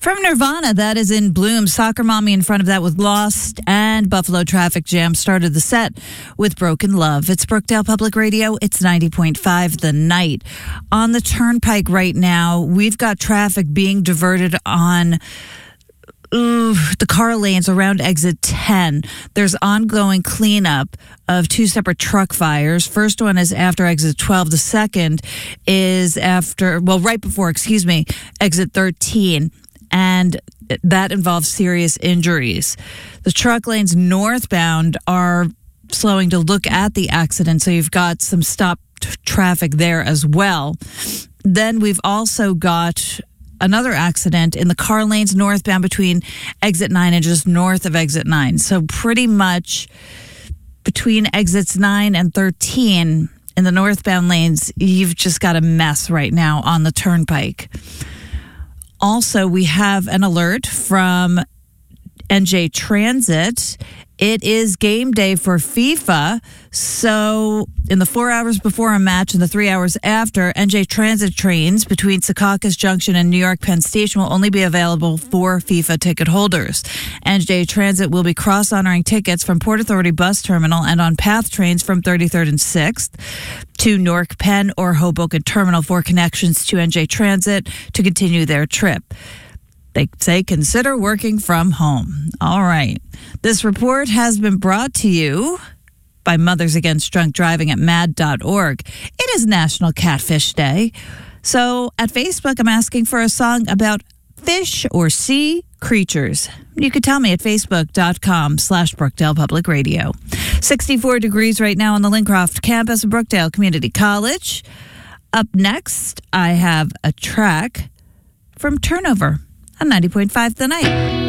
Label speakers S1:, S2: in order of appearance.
S1: From Nirvana, that is In Bloom. Soccer Mommy in front of that with Lost, and Buffalo Traffic Jam started the set with Broken Love. It's Brookdale Public Radio. It's 90.5 The Night. On the Turnpike right now, we've got traffic being diverted on the car lanes around exit 10. There's ongoing cleanup of two separate truck fires. First one is after exit 12. The second is right before exit 13. And that involves serious injuries. The truck lanes northbound are slowing to look at the accident, so you've got some stopped traffic there as well. Then we've also got another accident in the car lanes northbound between exit 9 and just north of exit 9. So pretty much between exits 9 and 13 in the northbound lanes, you've just got a mess right now on the Turnpike. Also, we have an alert from NJ Transit. It is game day for FIFA. So in the 4 hours before a match and the 3 hours after, NJ Transit trains between Secaucus Junction and New York Penn Station will only be available for FIFA ticket holders. NJ Transit will be cross-honoring tickets from Port Authority Bus Terminal and on PATH trains from 33rd and 6th to Newark Penn or Hoboken Terminal for connections to NJ Transit to continue their trip. They say consider working from home. All right. This report has been brought to you by Mothers Against Drunk Driving at mad.org. It is National Catfish Day. So at Facebook, I'm asking for a song about fish or sea creatures. You could tell me at facebook.com/Brookdale Public Radio. 64 degrees right now on the Lincroft campus of Brookdale Community College. Up next, I have a track from Turnover on 90.5 The Night.